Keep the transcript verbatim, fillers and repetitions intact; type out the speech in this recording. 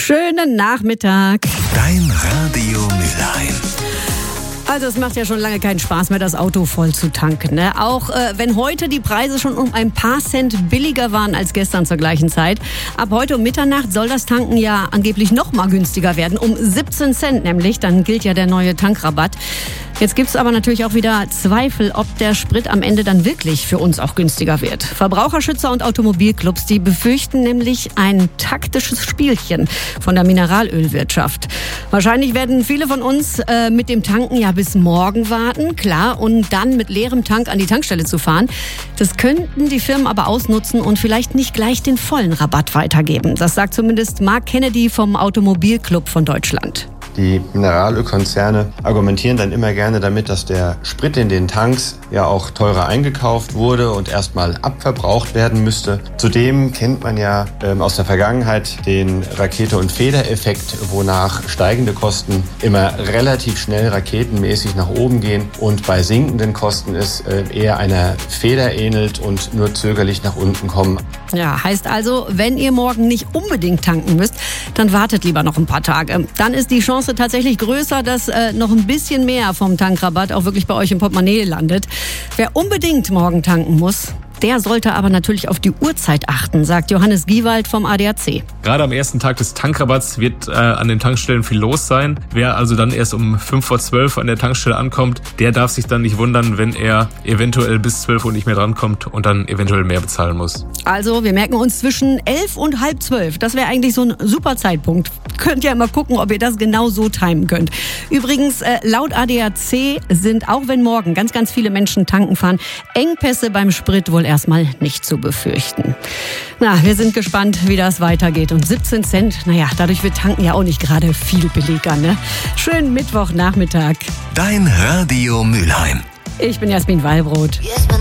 Schönen Nachmittag. Dein Radio Mülheim. Also es macht ja schon lange keinen Spaß mehr, das Auto voll zu tanken. Ne? Auch äh, wenn heute die Preise schon um ein paar Cent billiger waren als gestern zur gleichen Zeit. Ab heute um Mitternacht soll das Tanken ja angeblich noch mal günstiger werden. Um siebzehn Cent nämlich, dann gilt ja der neue Tankrabatt. Jetzt gibt es aber natürlich auch wieder Zweifel, ob der Sprit am Ende dann wirklich für uns auch günstiger wird. Verbraucherschützer und Automobilclubs, die befürchten nämlich ein taktisches Spielchen von der Mineralölwirtschaft. Wahrscheinlich werden viele von uns äh, mit dem Tanken ja bis morgen warten, klar, und dann mit leerem Tank an die Tankstelle zu fahren. Das könnten die Firmen aber ausnutzen und vielleicht nicht gleich den vollen Rabatt weitergeben. Das sagt zumindest Mark Kennedy vom Automobilclub von Deutschland. Die Mineralölkonzerne argumentieren dann immer gerne damit, dass der Sprit in den Tanks ja auch teurer eingekauft wurde und erstmal abverbraucht werden müsste. Zudem kennt man ja ähm, aus der Vergangenheit den Rakete- und Federeffekt, wonach steigende Kosten immer relativ schnell raketenmäßig nach oben gehen und bei sinkenden Kosten es äh, eher einer Feder ähnelt und nur zögerlich nach unten kommen. Ja, heißt also, wenn ihr morgen nicht unbedingt tanken müsst, dann wartet lieber noch ein paar Tage. Dann ist die Chance tatsächlich größer, dass äh, noch ein bisschen mehr vom Tankrabatt auch wirklich bei euch im Portemonnaie landet. Wer unbedingt morgen tanken muss, der sollte aber natürlich auf die Uhrzeit achten, sagt Johannes Giewald vom A D A C. Gerade am ersten Tag des Tankrabatts wird äh, an den Tankstellen viel los sein. Wer also dann erst um fünf vor zwölf an der Tankstelle ankommt, der darf sich dann nicht wundern, wenn er eventuell bis zwölf Uhr nicht mehr drankommt und dann eventuell mehr bezahlen muss. Also wir merken uns zwischen elf und halb zwölf. Das wäre eigentlich so ein super Zeitpunkt. Könnt ja mal gucken, ob ihr das genau so timen könnt. Übrigens, äh, laut A D A C sind, auch wenn morgen ganz, ganz viele Menschen tanken fahren, Engpässe beim Sprit wohl erstmal nicht zu befürchten. Na, wir sind gespannt, wie das weitergeht. Und siebzehn Cent, naja, dadurch wird tanken ja auch nicht gerade viel billiger, ne? Schönen Mittwochnachmittag. Dein Radio Mülheim. Ich bin Jasmin Wallbrot.